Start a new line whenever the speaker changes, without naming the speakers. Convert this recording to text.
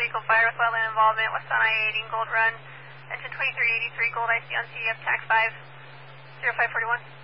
vehicle fire with wetland involvement, west on I-80 Gold Run. Engine 2383, Gold IC on CDF, TAC 5, 0541.